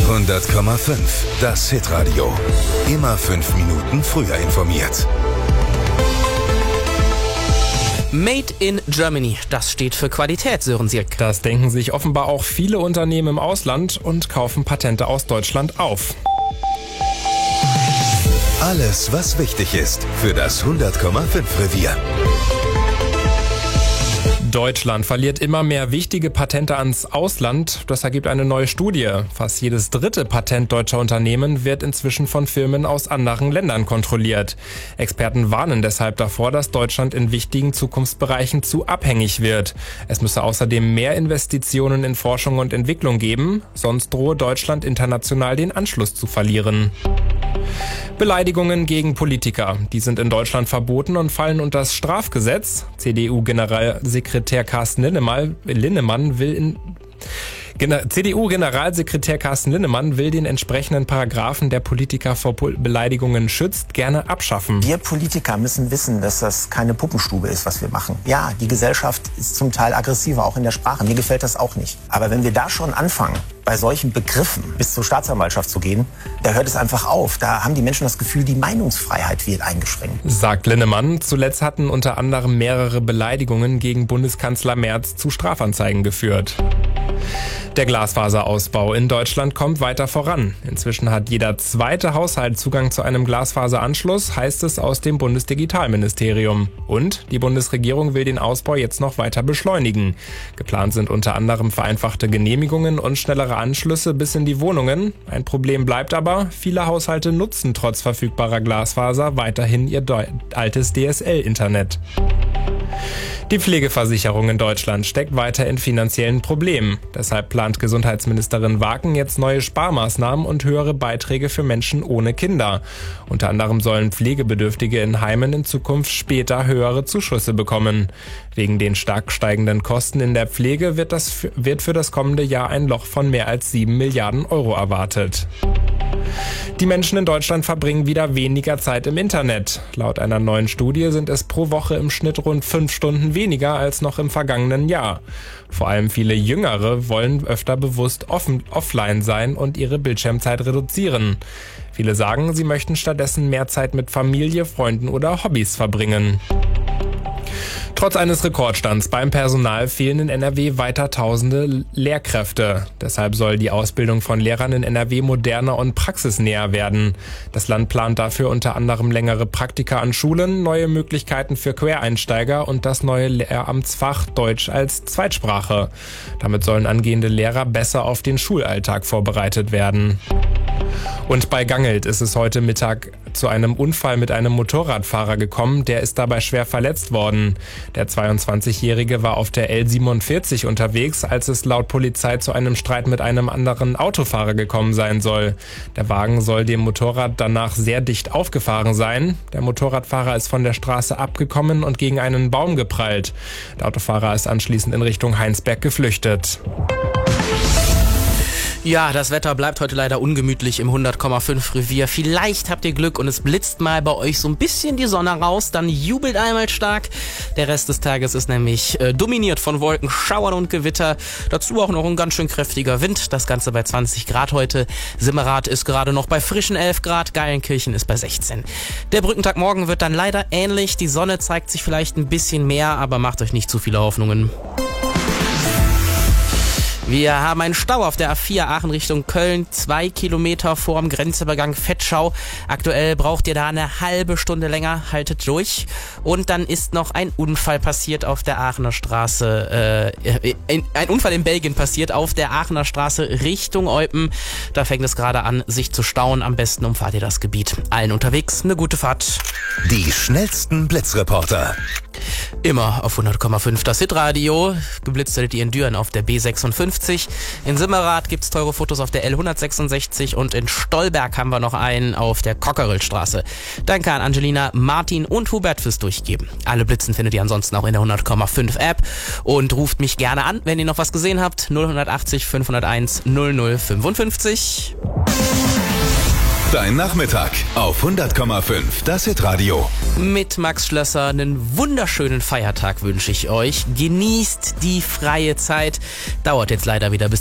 100,5. Das Hitradio. Immer 5 Minuten früher informiert. Made in Germany, das steht für Qualität, Sören Sirk. Das denken sich offenbar auch viele Unternehmen im Ausland und kaufen Patente aus Deutschland auf. Alles, was wichtig ist für das 100,5 Revier. Deutschland verliert immer mehr wichtige Patente ans Ausland. Das ergibt eine neue Studie. Fast jedes dritte Patent deutscher Unternehmen wird inzwischen von Firmen aus anderen Ländern kontrolliert. Experten warnen deshalb davor, dass Deutschland in wichtigen Zukunftsbereichen zu abhängig wird. Es müsse außerdem mehr Investitionen in Forschung und Entwicklung geben, sonst drohe Deutschland international den Anschluss zu verlieren. Beleidigungen gegen Politiker, die sind in Deutschland verboten und fallen unter das Strafgesetz. CDU-Generalsekretär Carsten Linnemann will den entsprechenden Paragraphen, der Politiker vor Beleidigungen schützt, gerne abschaffen. Wir Politiker müssen wissen, dass das keine Puppenstube ist, was wir machen. Ja, die Gesellschaft ist zum Teil aggressiver, auch in der Sprache. Mir gefällt das auch nicht. Aber wenn wir da schon anfangen, bei solchen Begriffen bis zur Staatsanwaltschaft zu gehen, da hört es einfach auf. Da haben die Menschen das Gefühl, die Meinungsfreiheit wird eingeschränkt. Sagt Linnemann. Zuletzt hatten unter anderem mehrere Beleidigungen gegen Bundeskanzler Merz zu Strafanzeigen geführt. Der Glasfaserausbau in Deutschland kommt weiter voran. Inzwischen hat jeder zweite Haushalt Zugang zu einem Glasfaseranschluss, heißt es aus dem Bundesdigitalministerium. Und die Bundesregierung will den Ausbau jetzt noch weiter beschleunigen. Geplant sind unter anderem vereinfachte Genehmigungen und schnellere Anschlüsse bis in die Wohnungen. Ein Problem bleibt aber, viele Haushalte nutzen trotz verfügbarer Glasfaser weiterhin ihr altes DSL-Internet. Die Pflegeversicherung in Deutschland steckt weiter in finanziellen Problemen. Deshalb plant Gesundheitsministerin Waken jetzt neue Sparmaßnahmen und höhere Beiträge für Menschen ohne Kinder. Unter anderem sollen Pflegebedürftige in Heimen in Zukunft später höhere Zuschüsse bekommen. Wegen den stark steigenden Kosten in der Pflege wird für das kommende Jahr ein Loch von mehr als 7 Milliarden Euro erwartet. Die Menschen in Deutschland verbringen wieder weniger Zeit im Internet. Laut einer neuen Studie sind es pro Woche im Schnitt rund 5 Stunden weniger als noch im vergangenen Jahr. Vor allem viele Jüngere wollen öfter bewusst offline sein und ihre Bildschirmzeit reduzieren. Viele sagen, sie möchten stattdessen mehr Zeit mit Familie, Freunden oder Hobbys verbringen. Trotz eines Rekordstands beim Personal fehlen in NRW weiter tausende Lehrkräfte. Deshalb soll die Ausbildung von Lehrern in NRW moderner und praxisnäher werden. Das Land plant dafür unter anderem längere Praktika an Schulen, neue Möglichkeiten für Quereinsteiger und das neue Lehramtsfach Deutsch als Zweitsprache. Damit sollen angehende Lehrer besser auf den Schulalltag vorbereitet werden. Und bei Gangelt ist es heute Mittag zu einem Unfall mit einem Motorradfahrer gekommen, der ist dabei schwer verletzt worden. Der 22-Jährige war auf der L47 unterwegs, als es laut Polizei zu einem Streit mit einem anderen Autofahrer gekommen sein soll. Der Wagen soll dem Motorrad danach sehr dicht aufgefahren sein. Der Motorradfahrer ist von der Straße abgekommen und gegen einen Baum geprallt. Der Autofahrer ist anschließend in Richtung Heinsberg geflüchtet. Ja, das Wetter bleibt heute leider ungemütlich im 100,5 Revier. Vielleicht habt ihr Glück und es blitzt mal bei euch so ein bisschen die Sonne raus, dann jubelt einmal stark. Der Rest des Tages ist nämlich dominiert von Wolken, Schauern und Gewitter. Dazu auch noch ein ganz schön kräftiger Wind. Das Ganze bei 20 Grad heute. Simmerath ist gerade noch bei frischen 11 Grad. Geilenkirchen ist bei 16. Der Brückentag morgen wird dann leider ähnlich. Die Sonne zeigt sich vielleicht ein bisschen mehr, aber macht euch nicht zu viele Hoffnungen. Wir haben einen Stau auf der A4 Aachen Richtung Köln, 2 Kilometer vorm Grenzübergang Vetschau. Aktuell braucht ihr da eine halbe Stunde länger, haltet durch. Und dann ist noch ein Unfall passiert auf der Aachener Straße, ein Unfall in Belgien passiert auf der Aachener Straße Richtung Eupen. Da fängt es gerade an, sich zu stauen. Am besten umfahrt ihr das Gebiet. Allen unterwegs eine gute Fahrt. Die schnellsten Blitzreporter. Immer auf 100,5 das Hitradio. Geblitzt werdet ihr in Düren auf der B56. In Simmerath gibt's teure Fotos auf der L166 und in Stolberg haben wir noch einen auf der Cockerillstraße. Danke an Angelina, Martin und Hubert fürs Durchgeben. Alle Blitzen findet ihr ansonsten auch in der 100,5 App und ruft mich gerne an, wenn ihr noch was gesehen habt. 0180 501 0055. Dein Nachmittag auf 100,5 das Hitradio. Mit Max Schlösser einen wunderschönen Feiertag wünsche ich euch. Genießt die freie Zeit. Dauert jetzt leider wieder bis